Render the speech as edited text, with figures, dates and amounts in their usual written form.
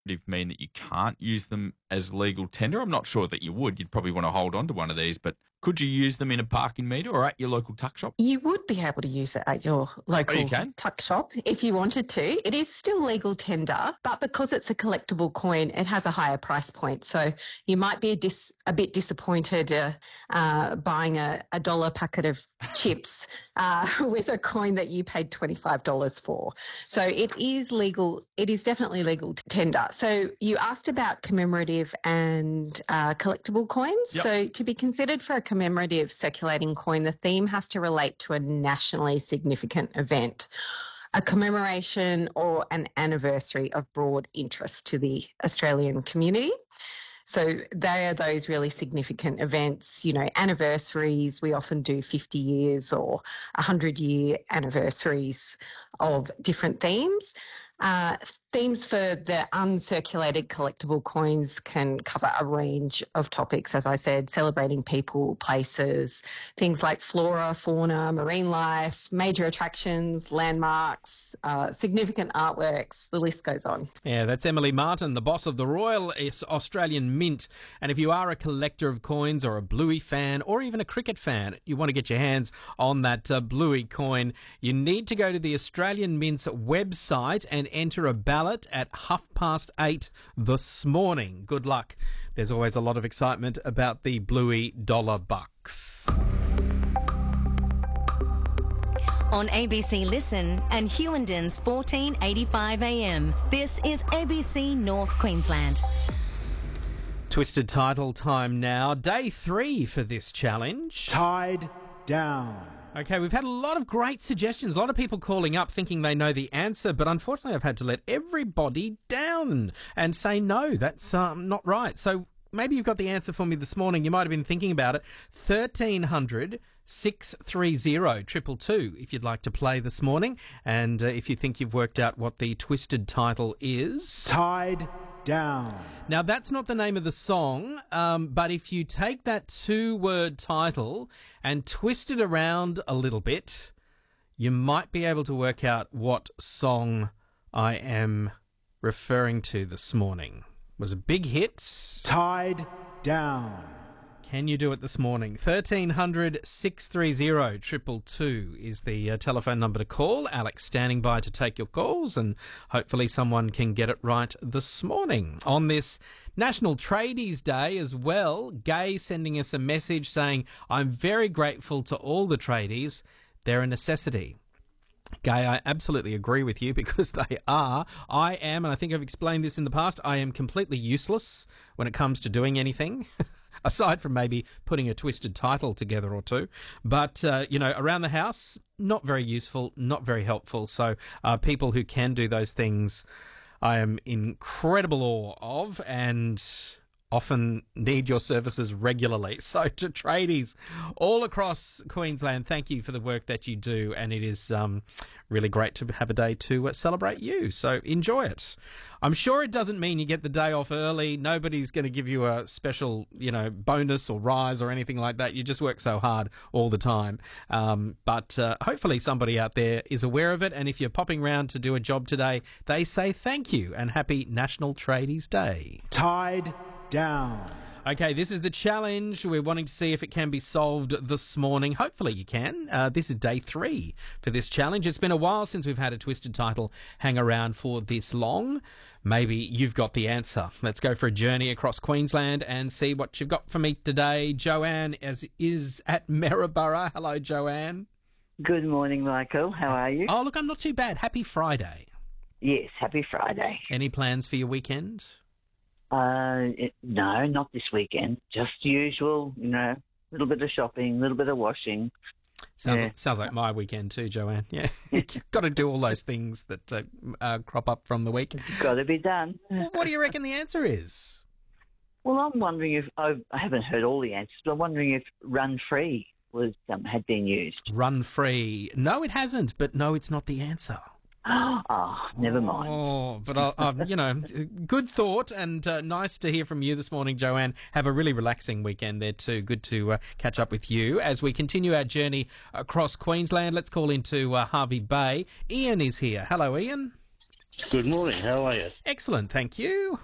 mean that you can't use them as legal tender? I'm not sure that you would. You'd probably want to hold on to one of these, but could you use them in a parking meter or at your local tuck shop? You would be able to use it at your local tuck shop if you wanted to. It is still legal tender, but because it's a collectible coin, it has a higher price point. So you might be a bit disappointed buying a $1 packet of chips with a coin that you paid $25 for. So it is legal. It is definitely legal tender. So you asked about commemorative and collectible coins. Yep. So to be considered for a commemorative circulating coin, the theme has to relate to a nationally significant event, a commemoration or an anniversary of broad interest to the Australian community. So they are those really significant events, anniversaries. We often do 50 years or 100-year anniversaries of different themes. Themes for the uncirculated collectible coins can cover a range of topics, as I said, celebrating people, places, things like flora, fauna, marine life, major attractions, landmarks, significant artworks, the list goes on. Yeah, that's Emily Martin, the boss of the Royal Australian Mint. And if you are a collector of coins or a Bluey fan or even a cricket fan, you want to get your hands on that Bluey coin, you need to go to the Australian Mint's website and enter a ballot at 8:30 this morning. Good luck. There's always a lot of excitement about the Bluey dollar bucks. On ABC Listen and Hewendon's 1485 AM, this is ABC North Queensland. Twisted title time now. Day 3 for this challenge. Tied down. Okay, we've had a lot of great suggestions. A lot of people calling up thinking they know the answer, but unfortunately I've had to let everybody down and say no, that's not right. So maybe you've got the answer for me this morning. You might have been thinking about it. 1300 630 222 if you'd like to play this morning. And if you think you've worked out what the twisted title is. Tied down. Now, that's not the name of the song, but if you take that 2-word title and twist it around a little bit, you might be able to work out what song I am referring to this morning. It was a big hit. Tied down. Can you do it this morning? 1300 630 222 is the telephone number to call. Alex standing by to take your calls, and hopefully someone can get it right this morning. On this National Tradies Day as well, Gay sending us a message saying, I'm very grateful to all the tradies. They're a necessity. Gay, I absolutely agree with you because they are. I am, and I think I've explained this in the past, I am completely useless when it comes to doing anything. Aside from maybe putting a twisted title together or two. But, around the house, not very useful, not very helpful. So people who can do those things, I am in incredible awe of and often need your services regularly. So to tradies all across Queensland, thank you for the work that you do, and it is really great to have a day to celebrate you. So enjoy it. I'm sure it doesn't mean you get the day off early. Nobody's going to give you a special, bonus or rise or anything like that. You just work so hard all the time. But hopefully somebody out there is aware of it, and if you're popping round to do a job today, they say thank you and happy National Tradies Day. Tied down. Okay, this is the challenge. We're wanting to see if it can be solved this morning. Hopefully you can. This is day 3 for this challenge. It's been a while since we've had a twisted title hang around for this long. Maybe you've got the answer. Let's go for a journey across Queensland and see what you've got for me today. Joanne is at Maryborough. Hello, Joanne. Good morning, Michael. How are you? Oh, look, I'm not too bad. Happy Friday. Yes, happy Friday. Any plans for your weekend? No, not this weekend. Just usual, a little bit of shopping, a little bit of washing. Sounds like my weekend too, Joanne. Yeah, you've got to do all those things that crop up from the week. Got to be done. What do you reckon the answer is? Well, I'm wondering if I haven't heard all the answers, but I'm wondering if Run Free had been used. Run Free? No, it hasn't. But no, it's not the answer. Oh, never mind. Oh, but, good thought, and nice to hear from you this morning, Joanne. Have a really relaxing weekend there too. Good to catch up with you. As we continue our journey across Queensland, let's call into Hervey Bay. Ian is here. Hello, Ian. Good morning. How are you? Excellent, thank you.